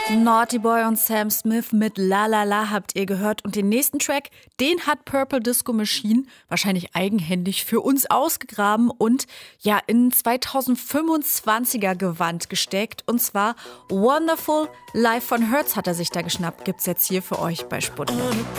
Naughty Boy und Sam Smith mit La La La habt ihr gehört. Und den nächsten Track, den hat Purple Disco Machine wahrscheinlich eigenhändig für uns ausgegraben und ja in 2025er Gewand gesteckt. Und zwar Wonderful Live von Hertz hat er sich da geschnappt. Gibt's jetzt hier für euch bei Sputnik.